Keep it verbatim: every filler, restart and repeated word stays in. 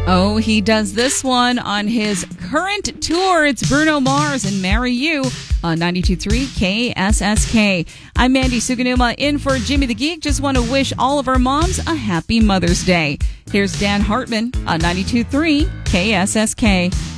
Oh, he does this one on his current tour. It's Bruno Mars and Marry You on ninety-two point three K S S K. I'm Mandy Suganuma in for Jimmy the Geek. Just want to wish all of our moms a happy Mother's Day. Here's Dan Hartman on ninety-two point three K S S K.